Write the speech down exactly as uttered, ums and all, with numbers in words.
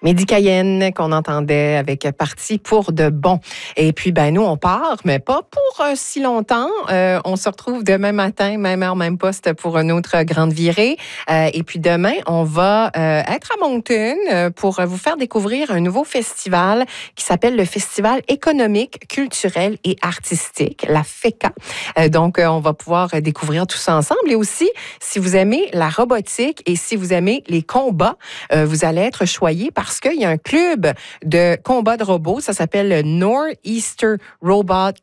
Mehdi Cayenne qu'on entendait avec Parti pour de bon. Et puis, ben nous, on part, mais pas pour euh, si longtemps. Euh, on se retrouve demain matin, même heure, même poste pour une autre grande virée. Euh, et puis demain, on va euh, être à Moncton euh, pour vous faire découvrir un nouveau festival qui s'appelle le Festival économique, culturel et artistique, la FECA. Euh, donc, euh, on va pouvoir découvrir tout ça ensemble. Et aussi, si vous aimez la robotique et si vous aimez les combats, euh, vous allez être choyés parce qu'il y a un club de combat de robots. Ça s'appelle le Northeastern Robot